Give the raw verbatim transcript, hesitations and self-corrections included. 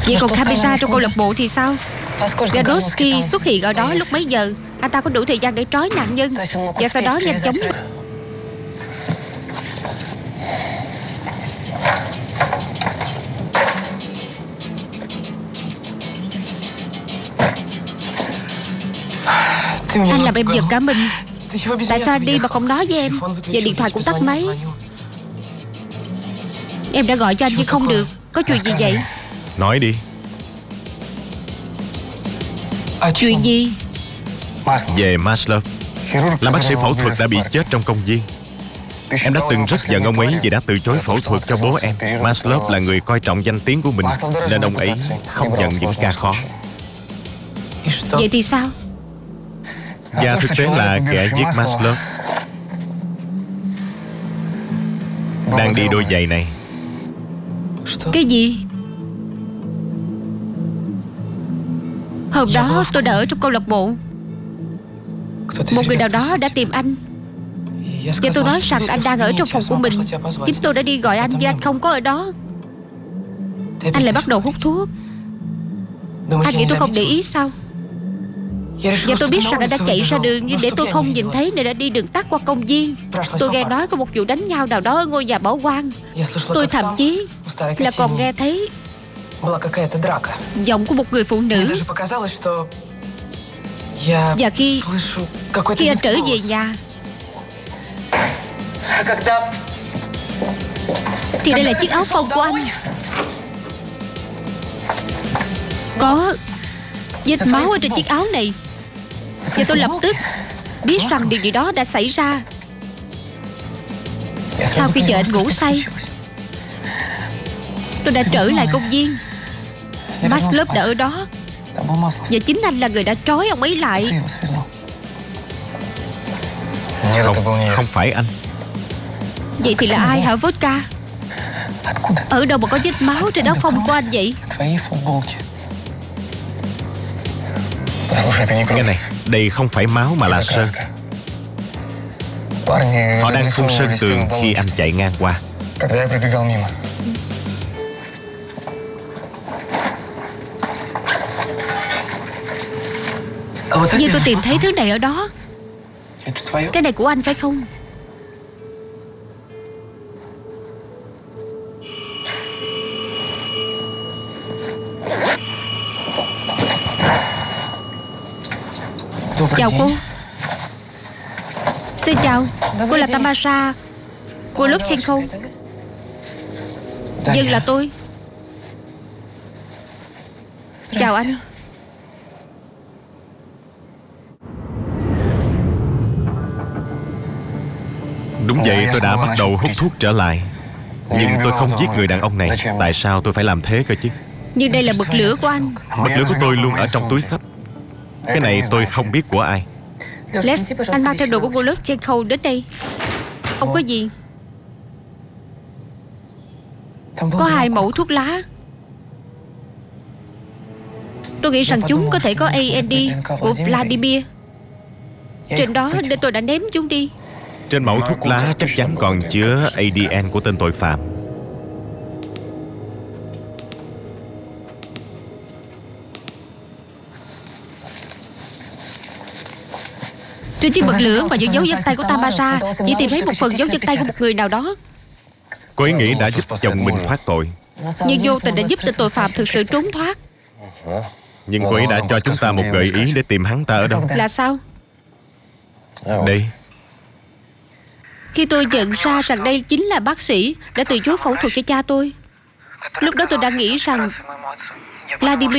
Vậy còn camera trong câu lạc bộ thì sao? Gadowski xuất hiện ở đó lúc mấy giờ? Anh ta có đủ thời gian để trói nạn nhân và sau đó nhanh chóng. Anh làm em giật cả mình. Tại sao anh đi mà không nói với em? Và điện thoại cũng tắt máy. Em đã gọi cho anh nhưng không được. Có chuyện gì vậy? Nói đi. Chuyện gì? Về Maslov. Làm bác sĩ phẫu thuật đã bị chết trong công viên. Em đã từng rất giận ông ấy vì đã từ chối phẫu thuật cho bố em. Maslov là người coi trọng danh tiếng của mình, nên ông ấy không nhận những ca khó. Vậy thì sao? Và thực tế là kẻ giết Maslov đang đi đôi giày này. Cái gì? Hôm đó tôi đã ở trong câu lạc bộ. Một người nào đó đã tìm anh và tôi nói rằng anh đang ở trong phòng của mình. Chính tôi đã đi gọi anh nhưng anh không có ở đó. Anh lại bắt đầu hút thuốc. Anh nghĩ tôi không để ý sao? Và tôi biết rằng anh đã chạy ra đường, nhưng để tôi không nhìn thấy nên đã đi đường tắt qua công viên. Tôi nghe nói có một vụ đánh nhau nào đó ở ngôi nhà bỏ hoang. Tôi thậm chí là còn nghe thấy giọng của một người phụ nữ. Và khi Khi anh trở về nhà thì đây là chiếc áo phông của anh. Có vết máu ở trên chiếc áo này. Và tôi lập tức biết rằng điều gì đó đã xảy ra. Sau khi chờ anh ngủ say, tôi đã trở lại công viên. Maslov đã ở đó. Và chính anh là người đã trói ông ấy lại. Không, không phải anh. Vậy thì là ai hả Vodka? Ở đâu mà có vết máu trên áo phông của anh vậy? Nghe này, đây không phải máu mà là sơn. Họ đang phun sơn tường khi anh chạy ngang qua. Nhưng tôi tìm thấy thứ này ở đó. Cái này của anh phải không? Chào cô. Xin chào. Cô là Tamara Golubchenko. Dân là tôi. Chào anh. Đúng vậy, tôi đã bắt đầu hút thuốc trở lại. Nhưng tôi không giết người đàn ông này. Tại sao tôi phải làm thế cơ chứ? Nhưng đây là bật lửa của anh. Bật lửa của tôi luôn ở trong túi xách. Cái này tôi không biết của ai. Les, anh mang theo đồ của Golubchenko đến đây. Không có gì. Có hai mẫu thuốc lá. Tôi nghĩ rằng chúng có thể có a en đê của Vladimir trên đó nên tôi đã ném chúng đi. Trên mẫu thuốc lá chắc chắn còn chứa a đê en của tên tội phạm. Trên chiếc bật lửa và những dấu vân tay của Tamara chỉ tìm thấy một phần dấu vân tay của một người nào đó. Cô ấy nghĩ đã giúp chồng mình thoát tội, nhưng vô tình đã giúp tên tội phạm thực sự trốn thoát. Nhưng cô ấy đã cho chúng ta một gợi ý để tìm hắn ta ở đâu. Là sao? Đây. Khi tôi nhận ra rằng đây chính là bác sĩ đã từ chối phẫu thuật cho cha tôi, lúc đó tôi đã nghĩ rằng Vladimir